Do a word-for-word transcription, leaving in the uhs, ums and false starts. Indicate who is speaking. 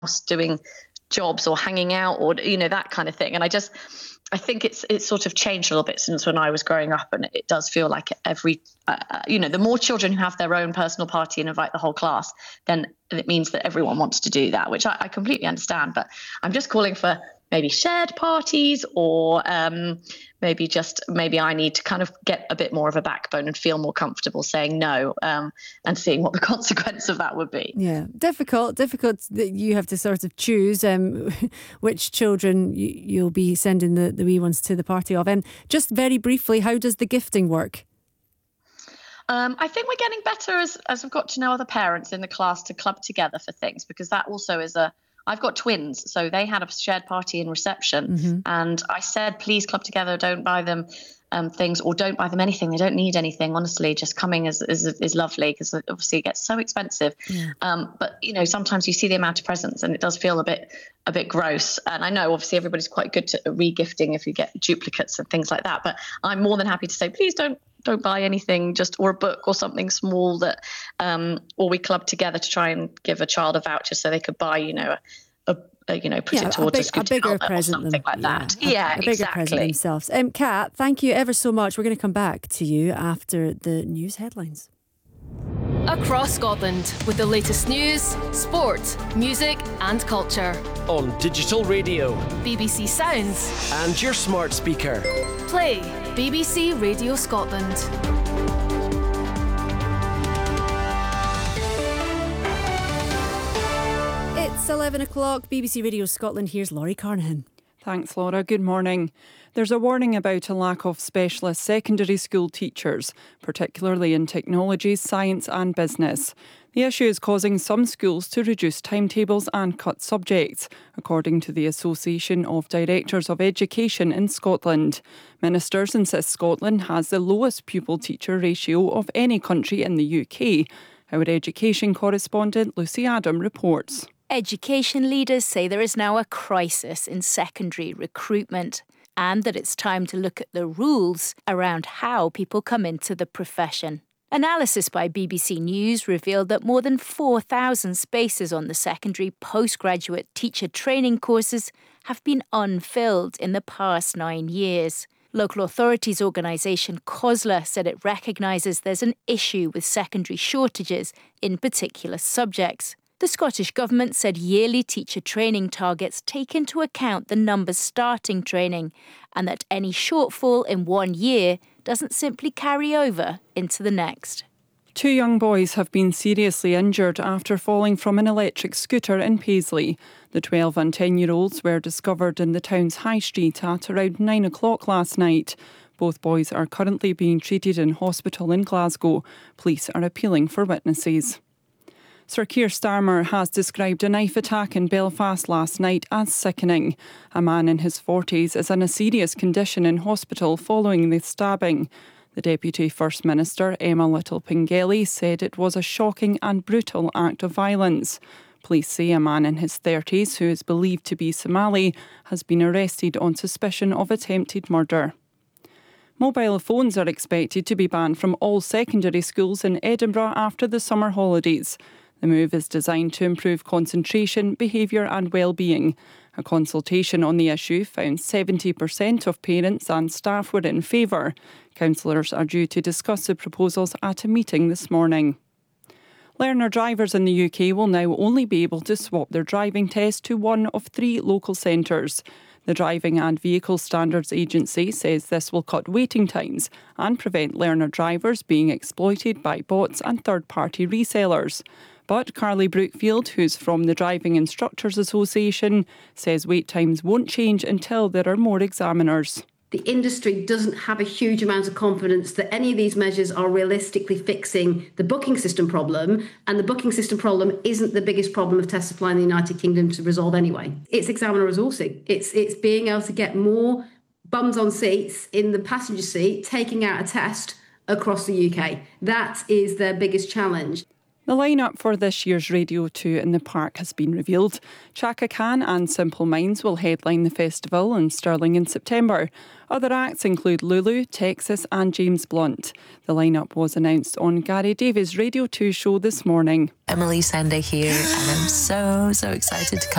Speaker 1: doing jobs or hanging out or, you know, that kind of thing. And I just, I think it's it's sort of changed a little bit since when I was growing up, and it does feel like every, uh, you know, the more children who have their own personal party and invite the whole class, then it means that everyone wants to do that, which I, I completely understand. But I'm just calling for maybe shared parties, or um, maybe just maybe I need to kind of get a bit more of a backbone and feel more comfortable saying no, um, and seeing what the consequence of that would be.
Speaker 2: Yeah, difficult, difficult that you have to sort of choose um, which children you, you'll be sending the, the wee ones to the party of. And just very briefly, how does the gifting work?
Speaker 1: Um, I think we're getting better as, as we've got to know other parents in the class to club together for things, because that also is a, I've got twins, so they had a shared party in reception, mm-hmm. and I said, please club together, don't buy them um, things, or don't buy them anything. They don't need anything, honestly. Just coming is is, is lovely, because obviously it gets so expensive. Yeah. Um, but, you know, sometimes you see the amount of presents and it does feel a bit a bit gross. And I know obviously everybody's quite good to re-gifting if you get duplicates and things like that. But I'm more than happy to say, please don't don't buy anything, just or a book or something small that, um, or we club together to try and give a child a voucher so they could buy, you know, a, a you know, put
Speaker 2: yeah,
Speaker 1: it towards a, big,
Speaker 2: a, a bigger present,
Speaker 1: or something
Speaker 2: them.
Speaker 1: like that.
Speaker 2: Yeah,
Speaker 1: yeah,
Speaker 2: a, a bigger
Speaker 1: exactly.
Speaker 2: present themselves. Um, Kat, thank you ever so much. We're going to come back to you after the news headlines.
Speaker 3: Across Scotland with the latest news, sport, music and culture.
Speaker 4: On digital radio,
Speaker 3: B B C Sounds
Speaker 4: and your smart speaker.
Speaker 3: Play B B C Radio Scotland.
Speaker 2: It's eleven o'clock, B B C Radio Scotland. Here's Laurie Carnahan.
Speaker 5: Thanks, Laura. Good morning. There's a warning about a lack of specialist secondary school teachers, particularly in technology, science and business. The issue is causing some schools to reduce timetables and cut subjects, according to the Association of Directors of Education in Scotland. Ministers insist Scotland has the lowest pupil-teacher ratio of any country in the U K. Our education correspondent Lucy Adam reports.
Speaker 6: Education leaders say there is now a crisis in secondary recruitment, and that it's time to look at the rules around how people come into the profession. Analysis by B B C News revealed that more than four thousand spaces on the secondary postgraduate teacher training courses have been unfilled in the past nine years. Local authorities organisation COSLA said it recognises there's an issue with secondary shortages in particular subjects. The Scottish Government said yearly teacher training targets take into account the numbers starting training, and that any shortfall in one year doesn't simply carry over into the next.
Speaker 5: Two young boys have been seriously injured after falling from an electric scooter in Paisley. The twelve and ten-year-olds were discovered in the town's high street at around nine o'clock last night. Both boys are currently being treated in hospital in Glasgow. Police are appealing for witnesses. Sir Keir Starmer has described a knife attack in Belfast last night as sickening. A man in his forties is in a serious condition in hospital following the stabbing. The Deputy First Minister, Emma Little-Pengelly, said it was a shocking and brutal act of violence. Police say a man in his thirties, who is believed to be Somali, has been arrested on suspicion of attempted murder. Mobile phones are expected to be banned from all secondary schools in Edinburgh after the summer holidays. The move is designed to improve concentration, behaviour and well-being. A consultation on the issue found seventy percent of parents and staff were in favour. Councillors are due to discuss the proposals at a meeting this morning. Learner drivers in the U K will now only be able to swap their driving test to one of three local centres. The Driving and Vehicle Standards Agency says this will cut waiting times and prevent learner drivers being exploited by bots and third-party resellers. But Carly Brookfield, who's from the Driving Instructors Association, says wait times won't change until there are more examiners.
Speaker 7: The industry doesn't have a huge amount of confidence that any of these measures are realistically fixing the booking system problem, and the booking system problem isn't the biggest problem of test supply in the United Kingdom to resolve anyway. It's examiner resourcing. It's, it's being able to get more bums on seats in the passenger seat, taking out a test across the U K. That is their biggest challenge.
Speaker 5: The lineup for this year's Radio two in the Park has been revealed. Chaka Khan and Simple Minds will headline the festival in Stirling in September. Other acts include Lulu, Texas and James Blunt. The lineup was announced on Gary Davies' Radio two show this morning.
Speaker 8: Emily Sender here, and I'm so, so excited to come